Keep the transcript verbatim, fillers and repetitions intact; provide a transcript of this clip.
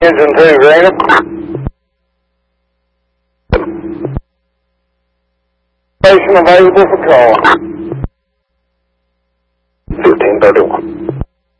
Engine two, Greenup. Station available for call. fifteen thirty-one.